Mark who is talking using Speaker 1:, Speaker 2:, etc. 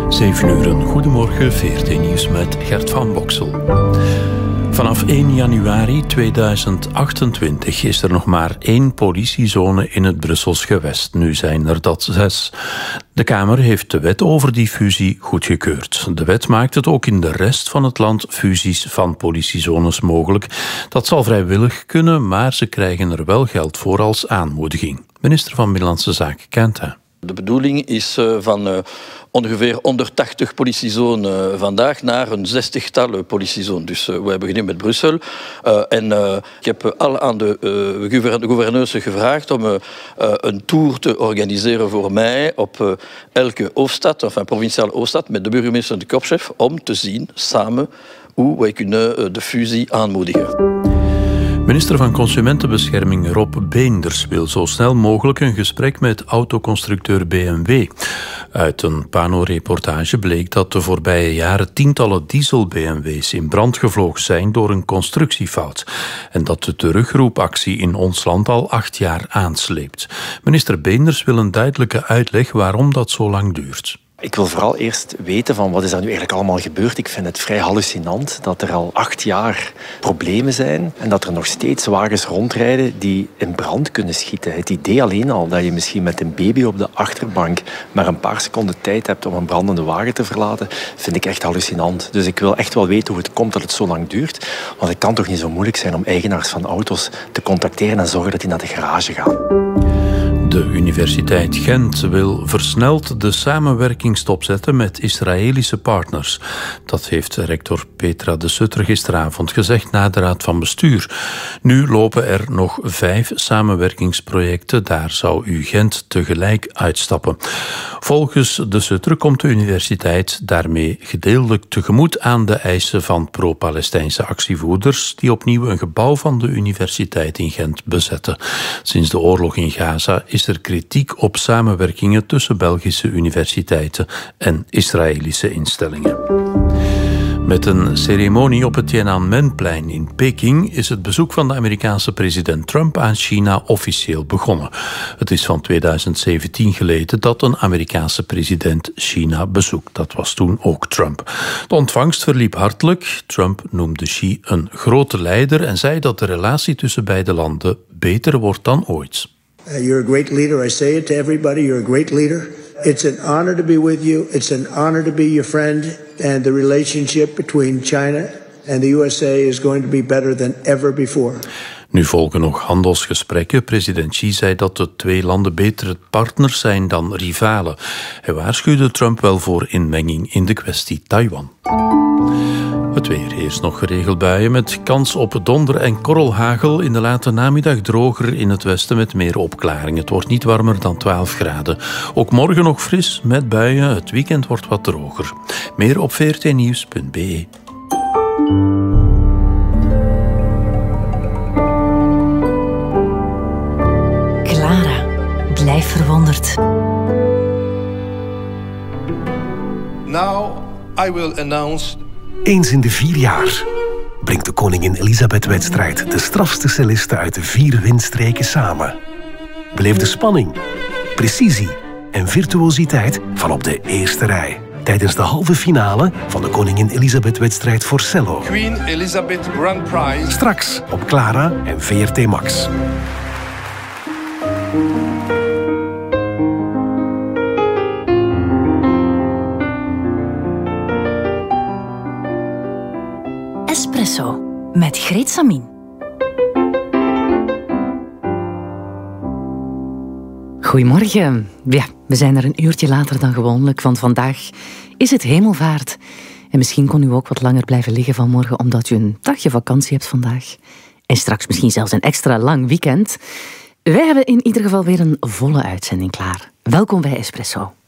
Speaker 1: 7 uur, goedemorgen, VRT Nieuws met Gert van Boksel. Vanaf 1 januari 2028 is er nog maar 1 politiezone in het Brussels gewest. Nu zijn er dat 6. De Kamer heeft de wet over die fusie goedgekeurd. De wet maakt het ook in de rest van het land fusies van politiezones mogelijk. Dat zal vrijwillig kunnen, maar ze krijgen er wel geld voor als aanmoediging. Minister van Binnenlandse Zaken kent hij.
Speaker 2: De bedoeling is van ongeveer 180 politiezonen vandaag naar een 60-tal politiezonen. Dus we hebben beginnen met Brussel. Ik heb al aan de gouverneurs gevraagd om een tour te organiseren voor mij op elke hoofdstad, provinciale hoofdstad, met de burgemeester en de korpschef, om te zien samen hoe wij kunnen de fusie aanmoedigen.
Speaker 1: Minister van Consumentenbescherming Rob Beenders wil zo snel mogelijk een gesprek met autoconstructeur BMW. Uit een Pano-reportage bleek dat de voorbije jaren tientallen diesel-BMW's in brand gevlogen zijn door een constructiefout en dat de terugroepactie in ons land al 8 jaar aansleept. Minister Beenders wil een duidelijke uitleg waarom dat zo lang duurt.
Speaker 3: Ik wil vooral eerst weten van wat is er nu eigenlijk allemaal gebeurd. Ik vind het vrij hallucinant dat er al 8 jaar problemen zijn en dat er nog steeds wagens rondrijden die in brand kunnen schieten. Het idee alleen al dat je misschien met een baby op de achterbank maar een paar seconden tijd hebt om een brandende wagen te verlaten, vind ik echt hallucinant. Dus ik wil echt wel weten hoe het komt dat het zo lang duurt. Want het kan toch niet zo moeilijk zijn om eigenaars van auto's te contacteren en zorgen dat die naar de garage gaan.
Speaker 1: De Universiteit Gent wil versneld de samenwerking stopzetten met Israëlische partners. Dat heeft rector Petra de Sutter gisteravond gezegd na de Raad van Bestuur. Nu lopen er nog 5 samenwerkingsprojecten. Daar zou UGent tegelijk uitstappen. Volgens de Sutter komt de universiteit daarmee gedeeltelijk tegemoet aan de eisen van pro-Palestijnse actievoerders die opnieuw een gebouw van de universiteit in Gent bezetten. Sinds de oorlog in Gaza is er kritiek op samenwerkingen tussen Belgische universiteiten en Israëlische instellingen. Met een ceremonie op het Tiananmenplein in Peking is het bezoek van de Amerikaanse president Trump aan China officieel begonnen. Het is van 2017 geleden dat een Amerikaanse president China bezoekt. Dat was toen ook Trump. De ontvangst verliep hartelijk. Trump noemde Xi een grote leider en zei dat de relatie tussen beide landen beter wordt dan ooit.
Speaker 4: You're a great leader. I say it to everybody. You're a great leader. It's an honor to be with you. It's an honor to be your friend. And the relationship between China and the USA is going to be better than ever before.
Speaker 1: Nu volgen nog handelsgesprekken. President Xi zei dat de 2 landen betere partners zijn dan rivalen. Hij waarschuwde Trump wel voor inmenging in de kwestie Taiwan. Het weer, eerst nog geregeld buien met kans op donder en korrelhagel. In de late namiddag droger in het westen met meer opklaring. Het wordt niet warmer dan 12 graden. Ook morgen nog fris met buien. Het weekend wordt wat droger. Meer op vrtnieuws.be.
Speaker 5: Clara, blijf verwonderd.
Speaker 6: Now I will announce.
Speaker 7: Eens in de 4 jaar brengt de Koningin Elisabeth-wedstrijd de strafste cellisten uit de 4 windstreken samen. Beleef de spanning, precisie en virtuositeit van op de eerste rij tijdens de halve finale van de Koningin Elisabeth-wedstrijd voor cello.
Speaker 6: Queen Elizabeth Grand Prize.
Speaker 7: Straks op Clara en VRT Max.
Speaker 5: Espresso met Greet Samin. Goedemorgen. Ja, we zijn er een uurtje later dan gewoonlijk, want vandaag is het hemelvaart. En misschien kon u ook wat langer blijven liggen vanmorgen omdat u een dagje vakantie hebt vandaag. En straks misschien zelfs een extra lang weekend. Wij hebben in ieder geval weer een volle uitzending klaar. Welkom bij Espresso.